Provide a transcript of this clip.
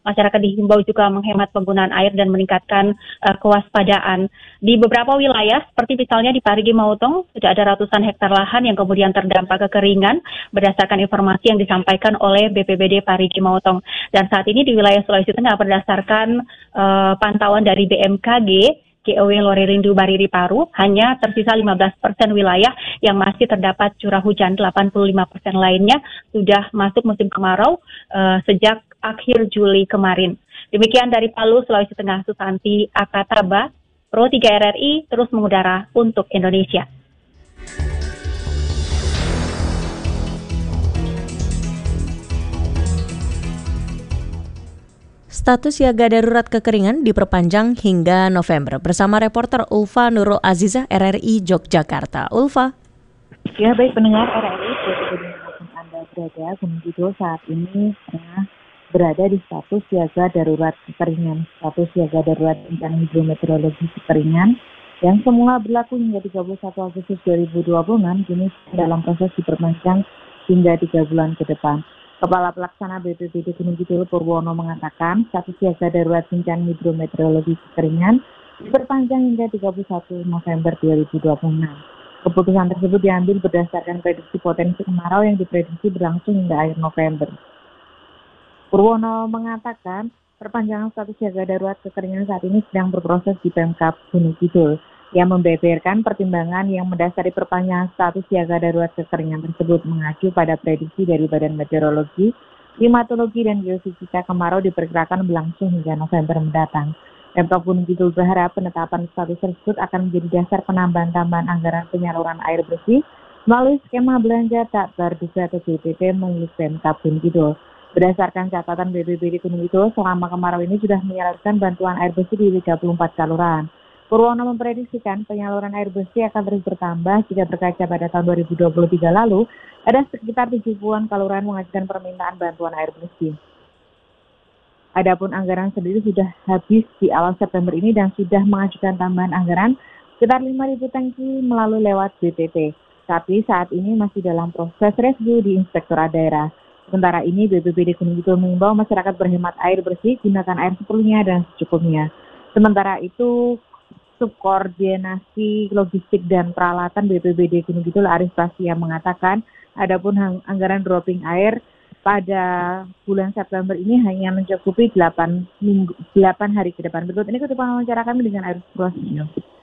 masyarakat dihimbau juga menghemat penggunaan air dan meningkatkan kewaspadaan. Di beberapa wilayah, seperti misalnya di Parigi Motong, sudah ada ratusan hektar lahan yang kemudian terdampak kekeringan berdasarkan informasi yang disampaikan oleh BPBD Parigi Motong. Dan saat ini di wilayah Sulawesi Tengah berdasarkan pantauan dari BMKG, GOW Loririndu Bariri Paru, hanya tersisa 15% wilayah yang masih terdapat curah hujan. 85% lainnya sudah masuk musim kemarau sejak akhir Juli kemarin. Demikian dari Palu, Sulawesi Tengah, Susanti Akataba, Pro 3 RRI terus mengudara untuk Indonesia. Status siaga darurat kekeringan diperpanjang hingga November. Bersama reporter Ulfa Nurul Azizah, RRI Yogyakarta. Ulfa. Ya, baik pendengar RRI, dimanapun Anda berada, Gunung Kidul saat ini tengah berada di status siaga darurat kekeringan. Status siaga darurat bencana hidrometeorologi kekeringan yang semula berlaku hingga 31 Agustus 2026 kini dalam proses diperpanjang hingga 3 bulan ke depan. Kepala Pelaksana BPBD Gunung Kidul Purwono mengatakan status siaga darurat bencana hidrometeorologi kekeringan diperpanjang hingga 31 November 2026. Keputusan tersebut diambil berdasarkan prediksi potensi kemarau yang diprediksi berlangsung hingga akhir November. Purwono mengatakan perpanjangan status siaga darurat kekeringan saat ini sedang berproses di Pemkab Gunung Kidul. Ia membeberkan pertimbangan yang mendasari perpanjangan status siaga darurat kekeringan tersebut mengacu pada prediksi dari Badan Meteorologi, Klimatologi, dan Geofisika kemarau diperkirakan berlangsung hingga November mendatang. Pemkab Gunung Kidul berharap penetapan status tersebut akan menjadi dasar penambahan anggaran penyaluran air bersih melalui skema belanja tak terduga atau BPT milik Pemkab Gunung Kidul. Berdasarkan catatan BPBD Gunung Kidul, selama kemarau ini sudah menyalurkan bantuan air bersih di 34 kelurahan. Purwono memprediksikan penyaluran air bersih akan terus bertambah jika berkaca pada tahun 2023 lalu, ada sekitar 70-an kelurahan mengajukan permintaan bantuan air bersih. Adapun anggaran sendiri sudah habis di awal September ini dan sudah mengajukan tambahan anggaran sekitar 5.000 tangki melalui lewat BPT. Tapi saat ini masih dalam proses review di Inspektorat Daerah. Sementara ini BPBD Gunung Kidul mengimbau masyarakat berhemat air bersih, gunakan air seperlunya dan secukupnya. Sementara itu, Subkoordinasi Logistik dan Peralatan BPBD Gunung Kidul Arif Prasetya mengatakan adapun anggaran dropping air pada bulan September ini hanya mencukupi 8 hari ke depan. Berikut ini kutipan wawancara kami dengan Arif Prasetya.